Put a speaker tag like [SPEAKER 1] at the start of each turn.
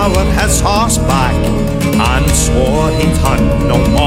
[SPEAKER 1] coward his horse back and swore he'd hunt no more.